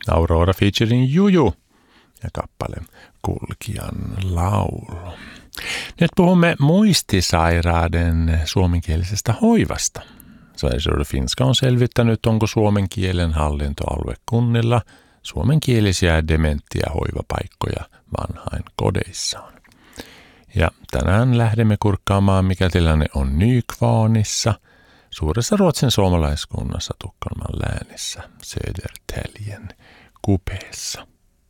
Aurora featuring Juju ja kappale Kulkijan laulu. Nyt puhumme muistisairaiden suomenkielisestä hoivasta. Sveriges Radio Finska on selvittänyt, onko suomen kielen hallintoalue kunnilla suomenkielisiä dementia hoivapaikkoja vanhainkodeissaan. Ja tänään lähdemme kurkkaamaan, mikä tilanne on Nykvarnissa, suuressa Ruotsin suomalaiskunnassa Tukholman läänissä, Södertäljen kupeessa.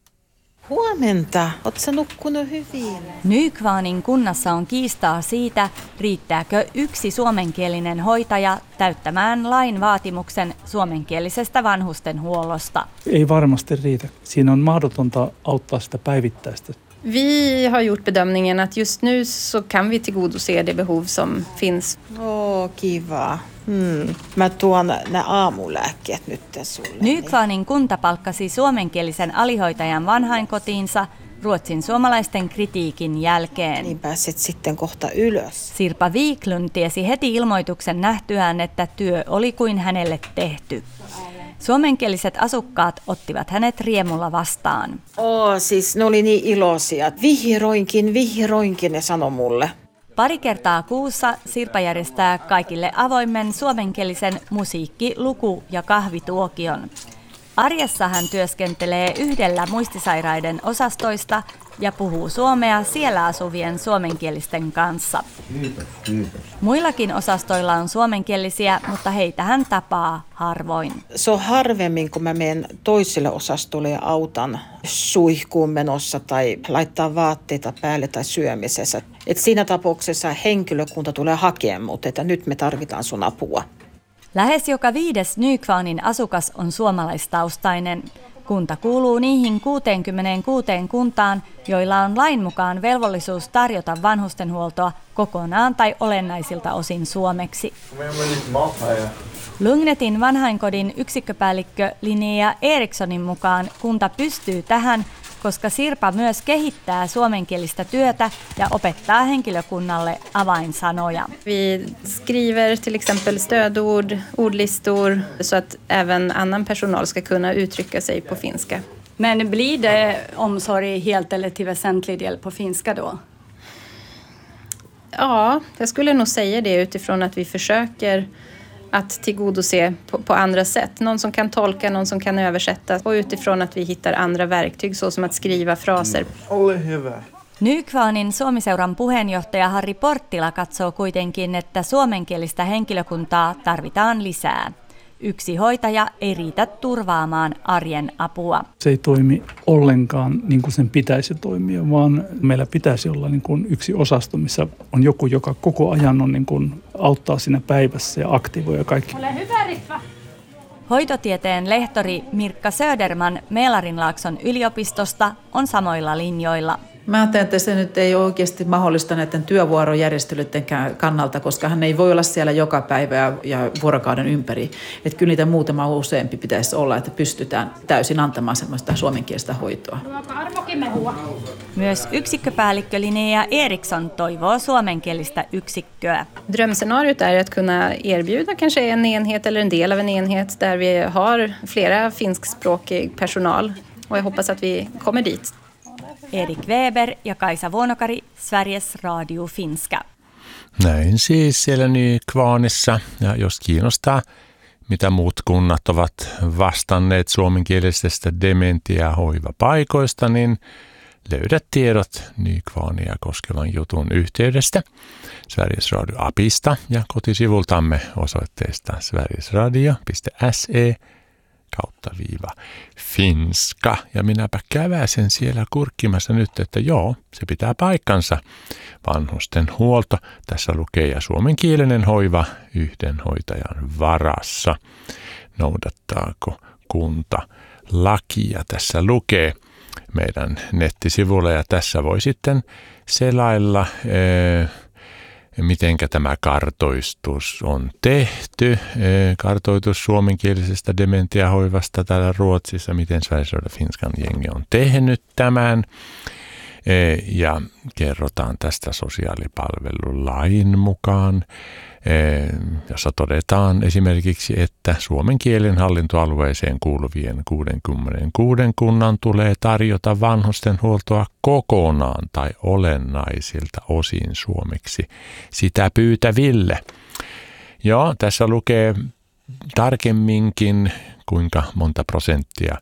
Huomenta. Oletko nukkunut hyvin? Nykvarnin kunnassa on kiistaa siitä, riittääkö yksi suomenkielinen hoitaja täyttämään lain vaatimuksen suomenkielisestä vanhustenhuollosta. Ei varmasti riitä. Siinä on mahdotonta auttaa sitä päivittäistä. Vi har gjort bedömningen att just nu så kan vi tillgodose det behov som finns. Kiva. Mä tuon nämä aamulääkkeet nyt sulle. Nykvarnin kunta palkkasi suomenkielisen alihoitajan vanhainkotiinsa Ruotsin suomalaisten kritiikin jälkeen. Niin pääset sitten kohta ylös. Sirpa Wiklund tiesi heti ilmoituksen nähtyään, että työ oli kuin hänelle tehty. Suomenkieliset asukkaat ottivat hänet riemulla vastaan. Siis ne oli niin iloisia. Vihroinkin, ne sanoi mulle. Pari kertaa kuussa Sirpa järjestää kaikille avoimen suomenkielisen musiikki-, luku- ja kahvituokion. Arjessa hän työskentelee yhdellä muistisairaiden osastoista ja puhuu suomea siellä asuvien suomenkielisten kanssa. Kiitos. Muillakin osastoilla on suomenkielisiä, mutta heitä hän tapaa harvoin. Se on harvemmin, kun mä menen toiselle osastolle ja autan suihkuun menossa tai laittaa vaatteita päälle tai syömisessä. Et siinä tapauksessa henkilökunta tulee hakemaan mut, että nyt me tarvitaan sun apua. Lähes joka 5. Nykvarnin asukas on suomalaistaustainen. Kunta kuuluu niihin 66 kuntaan, joilla on lain mukaan velvollisuus tarjota vanhustenhuoltoa kokonaan tai olennaisilta osin suomeksi. Lugnetin vanhainkodin yksikköpäällikkö Linnea Erikssonin mukaan kunta pystyy tähän, koska Sirpa myös kehittää suomenkielistä työtä ja opettaa henkilökunnalle avainsanoja. Vi skriver till exempel stödord, ordlistor så att även annan personal ska kunna uttrycka sig på finska. Men blir det omsorg helt eller till väsentlig del på finska då? Ja, jag skulle nog säga det utifrån att vi försöker att tillgodose på andra sätt. Någon som kan tolka, någon som kan översätta. Och utifrån att vi hittar andra verktyg, så som att skriva fraser. Ole hyvä. Nykvarnin Suomiseuran puheenjohtaja Harri Porttila katsoo kuitenkin, että suomenkielistä henkilökuntaa tarvitaan lisää. Yksi hoitaja ei riitä turvaamaan arjen apua. Se ei toimi ollenkaan niin kuin sen pitäisi toimia, vaan meillä pitäisi olla niin kuin yksi osasto, missä on joku, joka koko ajan on niin kuin auttaa siinä päivässä ja aktivoi ja kaikki. Ole hyvä, Ritva! Hoitotieteen lehtori Mirkka Söderman Melarinlaakson yliopistosta on samoilla linjoilla. Mä ajattelen, että se nyt ei ole oikeasti mahdollista näiden työvuorojärjestelyiden kannalta, koska hän ei voi olla siellä joka päivä ja vuorokauden ympäri. Että kyllä niitä muutama useampi pitäisi olla, että pystytään täysin antamaan semmoista suomenkielistä hoitoa. Myös yksikköpäällikkö Linnea Eriksson toivoo suomenkielistä yksikköä. Drömscenariot är att kunna erbjuda kanske en enhet eller en del av en enhet där vi har flera finskspråkig personal. Och jag hoppas att vi kommer dit. Erik Weber ja Kaisa Vuonokari, Sveriges Radio Finska. Näin siis siellä Nykvarnissa. Ja jos kiinnostaa, mitä muut kunnat ovat vastanneet suomenkielisestä dementia-hoivapaikoista, niin löydät tiedot Nykvarnia koskevan jutun yhteydestä Sveriges Radio Apista ja kotisivultamme osoitteesta sverigesradio.se/finska. Ja minäpä käväsen siellä kurkkimassa nyt, että joo, se pitää paikkansa. Vanhusten huolto. Tässä lukee ja suomenkielinen hoiva yhden hoitajan varassa. Noudattaako kunta lakia? Tässä lukee meidän nettisivulla ja tässä voi sitten selailla mitenkä tämä kartoitus on tehty, kartoitus suomenkielisestä dementiahoivasta täällä Ruotsissa, miten Sveriges Radio Finskan jengi on tehnyt tämän. Ja kerrotaan tästä sosiaalipalvelulain mukaan, jossa todetaan esimerkiksi, että suomen kielen hallintoalueeseen kuuluvien 66 kunnan tulee tarjota vanhustenhuoltoa kokonaan tai olennaisilta osin suomeksi sitä pyytäville. Joo, tässä lukee tarkemminkin, kuinka monta prosenttia,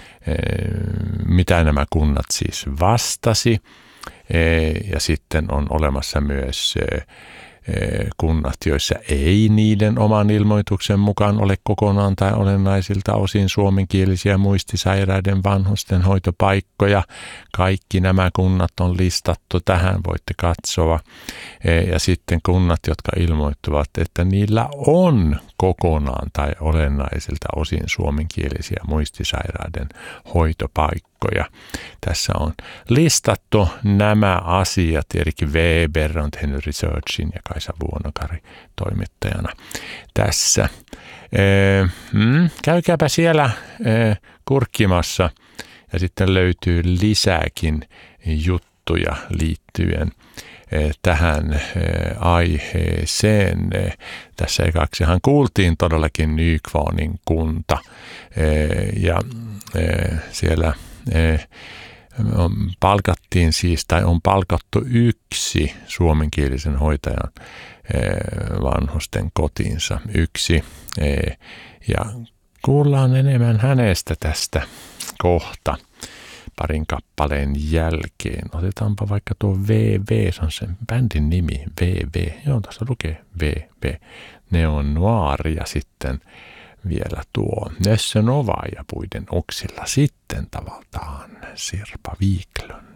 mitä nämä kunnat siis vastasi. Ja sitten on olemassa myös kunnat, joissa ei niiden oman ilmoituksen mukaan ole kokonaan tai olennaisilta osin suomenkielisiä muistisairaiden vanhusten hoitopaikkoja. Kaikki nämä kunnat on listattu tähän, voitte katsoa. Ja sitten kunnat, jotka ilmoittuvat, että niillä on kokonaan tai olennaisilta osin suomenkielisiä muistisairaiden hoitopaikkoja. Tässä on listattu nämä asiat. Erik Weber on tehnyt researchin ja Kaisa Vuonokari toimittajana tässä. Käykääpä siellä kurkkimassa ja sitten löytyy lisääkin juttuja liittyen tähän aiheeseen. Tässä ekaksihan kuultiin todellakin Nykvarnin kunta ja siellä palkattiin siis tai on palkattu yksi suomenkielisen hoitajan vanhusten kotiinsa. Yksi. Ja kuullaan enemmän hänestä tästä kohta parin kappaleen jälkeen. Otetaanpa vaikka tuo VV, se on sen bändin nimi, VV. Joo, tuossa lukee VV. Neon Noir ja sitten vielä tuo Nössö Nova ja puiden oksilla sitten tavallaan Sirpa Viiklön.